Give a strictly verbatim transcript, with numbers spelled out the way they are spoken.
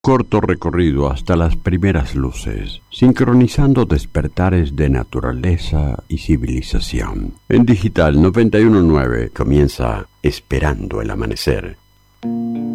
corto recorrido hasta las primeras luces, sincronizando despertares de naturaleza y civilización. En Digital noventa y uno punto nueve comienza Esperando el Amanecer.